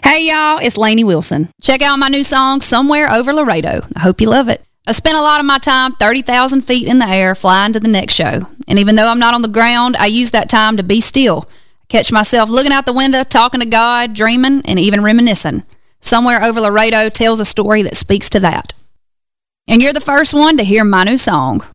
Hey y'all, it's Lainey Wilson. Check out my new song, Somewhere Over Laredo. I hope you love it. I spent a lot of my time 30,000 feet in the air flying to the next show. And even though I'm not on the ground, I use that time to be still. Catch myself looking out the window, talking to God, dreaming, and even reminiscing. Somewhere Over Laredo tells a story that speaks to that. And you're the first one to hear my new song.